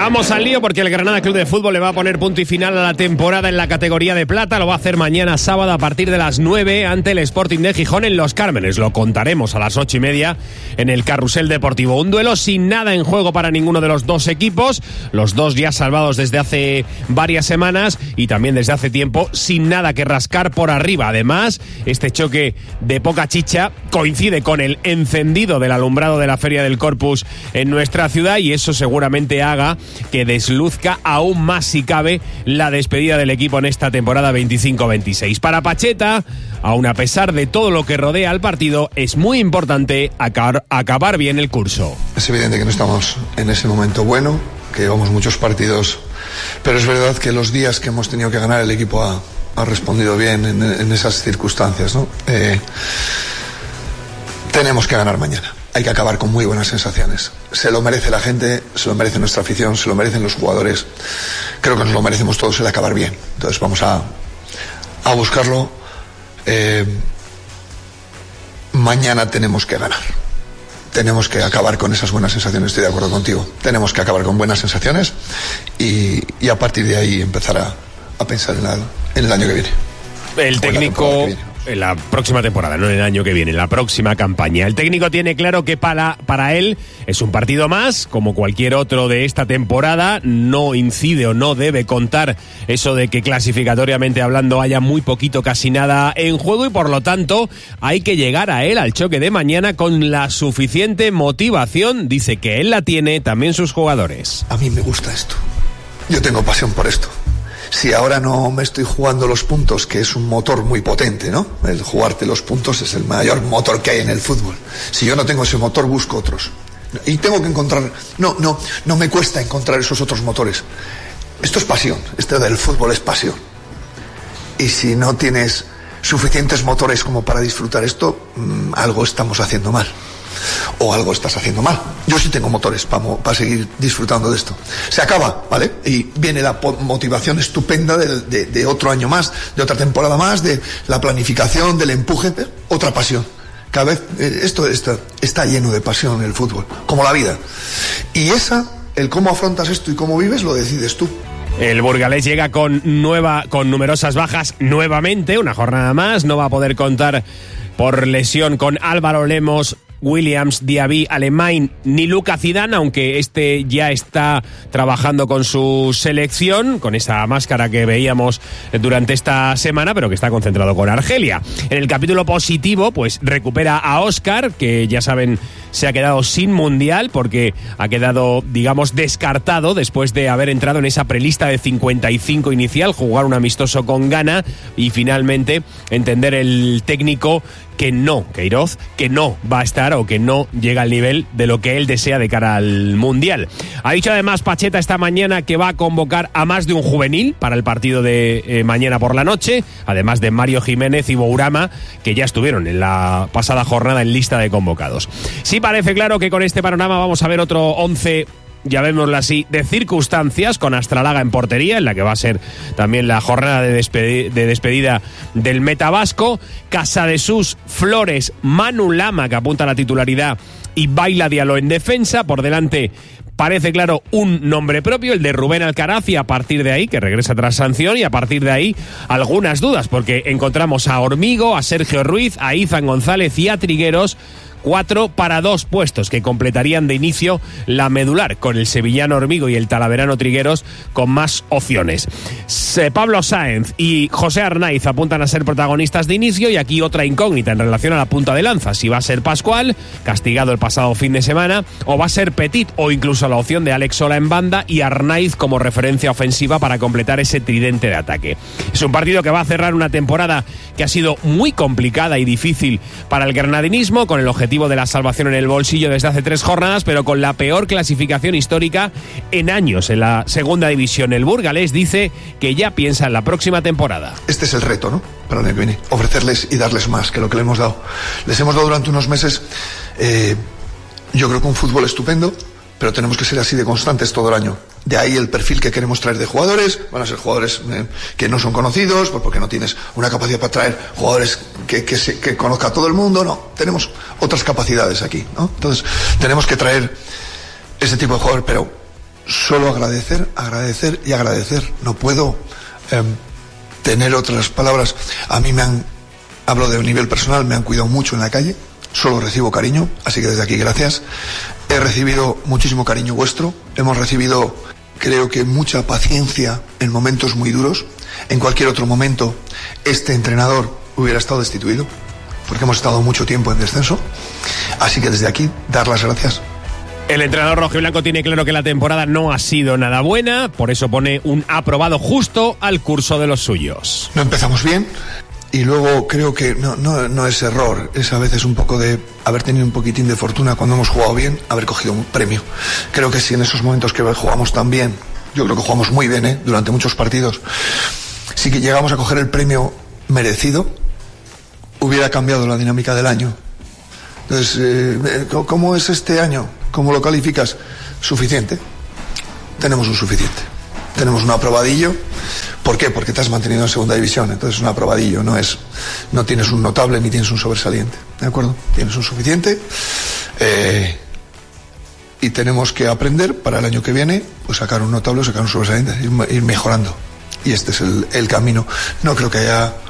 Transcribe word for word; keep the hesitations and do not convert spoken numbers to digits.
Vamos al lío porque el Granada Club de Fútbol le va a poner punto y final a la temporada en la categoría de plata. Lo va a hacer mañana sábado a partir de las nueve ante el Sporting de Gijón en Los Cármenes. Lo contaremos a las ocho y media en el Carrusel Deportivo. Un duelo sin nada en juego para ninguno de los dos equipos. Los dos ya salvados desde hace varias semanas y también desde hace tiempo sin nada que rascar por arriba. Además, este choque de poca chicha coincide con el encendido del alumbrado de la Feria del Corpus en nuestra ciudad y eso seguramente haga que desluzca aún más, si cabe, la despedida del equipo en esta temporada veinticinco veintiséis. Para Pacheta, aun a pesar de todo lo que rodea al partido, es muy importante acabar, acabar bien el curso. Es evidente que no estamos en ese momento bueno, que llevamos muchos partidos, pero es verdad que los días que hemos tenido que ganar el equipo ha, ha respondido bien en, en esas circunstancias, ¿no? Eh, tenemos que ganar mañana. Hay que acabar con muy buenas sensaciones. Se lo merece la gente, se lo merece nuestra afición, se lo merecen los jugadores. Creo que nos lo merecemos todos el acabar bien. Entonces vamos a, a buscarlo. Eh, mañana tenemos que ganar. Tenemos que acabar con esas buenas sensaciones, estoy de acuerdo contigo. Tenemos que acabar con buenas sensaciones y, y a partir de ahí empezar a, a pensar en, la, en el año que viene. El técnico... En la próxima temporada, no en el año que viene, en la próxima campaña. El técnico tiene claro que para, para él es un partido más, como cualquier otro de esta temporada. No incide o no debe contar eso de que clasificatoriamente hablando haya muy poquito, casi nada en juego y por lo tanto hay que llegar a él, al choque de mañana, con la suficiente motivación. Dice que él la tiene, también sus jugadores. A mí me gusta esto. Yo tengo pasión por esto. Si ahora no me estoy jugando los puntos, que es un motor muy potente, ¿no? El jugarte los puntos es el mayor motor que hay en el fútbol. Si yo no tengo ese motor, busco otros. Y tengo que encontrar... No, no, no me cuesta encontrar esos otros motores. Esto es pasión. Esto del fútbol es pasión. Y si no tienes suficientes motores como para disfrutar esto, mmm, algo estamos haciendo mal. O algo estás haciendo mal. Yo sí tengo motores para pa seguir disfrutando de esto. Se acaba, ¿vale? Y viene la motivación estupenda de, de, de otro año más, de otra temporada más, de la planificación, del empuje, ¿eh? Otra pasión. Cada vez, eh, esto está, está lleno de pasión el fútbol, como la vida. Y esa, el cómo afrontas esto y cómo vives, lo decides tú. El burgalés llega con nueva, con numerosas bajas nuevamente, una jornada más, no va a poder contar por lesión con Álvaro Lemos, Williams, Diaby, Alemán ni Luca Zidane, aunque este ya está trabajando con su selección, con esa máscara que veíamos durante esta semana, pero que está concentrado con Argelia. En el capítulo positivo, pues recupera a Óscar, que ya saben se ha quedado sin mundial porque ha quedado, digamos, descartado después de haber entrado en esa prelista de cincuenta y cinco inicial, jugar un amistoso con Ghana y finalmente entender el técnico que no, Queiroz, que no va a estar o que no llega al nivel de lo que él desea de cara al Mundial. Ha dicho además Pacheta esta mañana que va a convocar a más de un juvenil para el partido de eh, mañana por la noche, además de Mario Jiménez y Bourama, que ya estuvieron en la pasada jornada en lista de convocados. Sí parece claro que con este panorama vamos a ver otro once, ya vémoslo así, de circunstancias, con Astralaga en portería, en la que va a ser también la jornada de, despedi- de despedida del meta vasco. Casadesús, Flores, Manu Lama, que apunta a la titularidad, y Baila Diallo en defensa. Por delante parece claro un nombre propio, el de Rubén Alcaraz, y a partir de ahí, que regresa tras sanción, y a partir de ahí algunas dudas, porque encontramos a Hormigo, a Sergio Ruiz, a Izan González y a Trigueros. Cuatro para dos puestos que completarían de inicio la medular, con el sevillano Hormigo y el talaverano Trigueros con más opciones. Pablo Sáenz y José Arnaiz apuntan a ser protagonistas de inicio, y aquí otra incógnita en relación a la punta de lanza, si va a ser Pascual, castigado el pasado fin de semana, o va a ser Petit, o incluso la opción de Alex Sola en banda y Arnaiz como referencia ofensiva para completar ese tridente de ataque. Es un partido que va a cerrar una temporada que ha sido muy complicada y difícil para el granadinismo, con el objetivo de la salvación en el bolsillo desde hace tres jornadas, pero con la peor clasificación histórica en años en la segunda división. El burgalés dice que ya piensa en la próxima temporada. Este es el reto, ¿no? Para el año que viene, ofrecerles y darles más que lo que les hemos dado. Les hemos dado durante unos meses, eh, yo creo que un fútbol estupendo, pero tenemos que ser así de constantes todo el año. De ahí el perfil que queremos traer de jugadores. Van a ser jugadores eh, que no son conocidos, pues porque no tienes una capacidad para traer jugadores que, que, se, que conozca a todo el mundo. No, tenemos otras capacidades aquí, ¿no? Entonces tenemos que traer ese tipo de jugadores, pero solo agradecer, agradecer y agradecer. No puedo eh, tener otras palabras. A mí me han, hablo de un nivel personal, me han cuidado mucho en la calle, solo recibo cariño, así que desde aquí gracias. He recibido muchísimo cariño vuestro, hemos recibido, creo que mucha paciencia en momentos muy duros. En cualquier otro momento este entrenador hubiera estado destituido, porque hemos estado mucho tiempo en descenso, así que desde aquí dar las gracias. El entrenador rojiblanco tiene claro que la temporada no ha sido nada buena, por eso pone un aprobado justo al curso de los suyos. No empezamos bien y luego creo que no, no, no es error, es a veces un poco de haber tenido un poquitín de fortuna cuando hemos jugado bien, haber cogido un premio. Creo que si en esos momentos que jugamos tan bien, yo creo que jugamos muy bien, ¿eh? Durante muchos partidos, si que llegamos a coger el premio merecido, hubiera cambiado la dinámica del año. Entonces, eh, ¿cómo es este año? ¿Cómo lo calificas? Suficiente. Tenemos un suficiente. Tenemos un aprobadillo. ¿Por qué? Porque te has mantenido en segunda división. Entonces, un aprobadillo. No es, no tienes un notable ni tienes un sobresaliente. ¿De acuerdo? Tienes un suficiente. Eh, y tenemos que aprender para el año que viene, pues sacar un notable o sacar un sobresaliente. Ir, ir mejorando. Y este es el, el camino. No creo que haya